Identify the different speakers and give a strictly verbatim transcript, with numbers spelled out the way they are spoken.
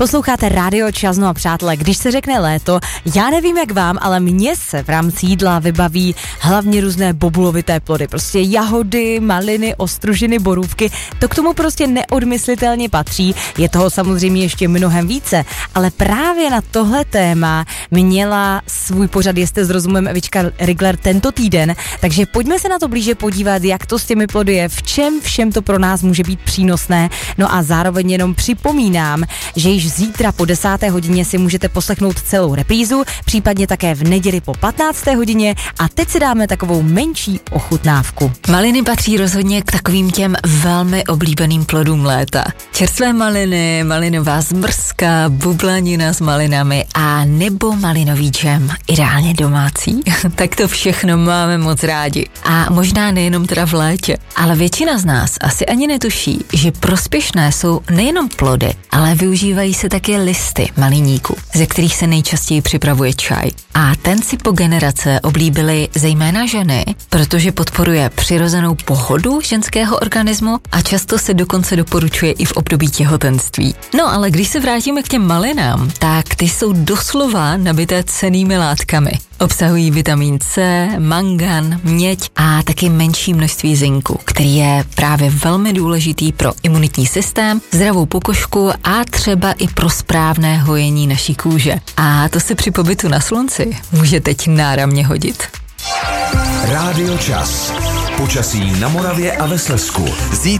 Speaker 1: Posloucháte Radio Čas, no a přátelé, když se řekne léto, já nevím jak vám, ale mně se v rámci jídla vybaví hlavně různé bobulovité plody, prostě jahody, maliny, ostružiny, borůvky, to k tomu prostě neodmyslitelně patří, je toho samozřejmě ještě mnohem více, ale právě na tohle téma měla svůj pořad Jeste s rozumem Evička Rigler tento týden, takže pojďme se na to blíže podívat, jak to s těmi plody je, v čem všem to pro nás může být přínosné, no a zároveň jenom připomínám, že již zítra po desáté hodině si můžete poslechnout celou reprízu, případně také v neděli po patnácté hodině a teď si dáme takovou menší ochutnávku.
Speaker 2: Maliny patří rozhodně k takovým těm velmi oblíbeným plodům léta. Čerstvé maliny, malinová zmrzka, bublanina s malinami a nebo malinový džem, ideálně domácí. Tak to všechno máme moc rádi. A možná nejenom teda v létě, ale většina z nás asi ani netuší, že prospěšné jsou nejenom plody, ale využívají se také listy maliníku, ze kterých se nejčastěji připravuje čaj. A ten si po generace oblíbily zejména ženy, protože podporuje přirozenou pohodu ženského organismu a často se dokonce doporučuje i v období těhotenství. No ale když se vrátíme k těm malinám, tak ty jsou doslova nabité cennými látkami. Obsahují vitamin C, mangan, měď a taky menší množství zinku, který je právě velmi důležitý pro imunitní systém, zdravou pokožku a třeba i pro správné hojení naší kůže. A to se při pobytu na slunci může teď náramně hodit.
Speaker 3: Rádio Čas. Počasí na Moravě a ve Slezsku.
Speaker 4: Zítra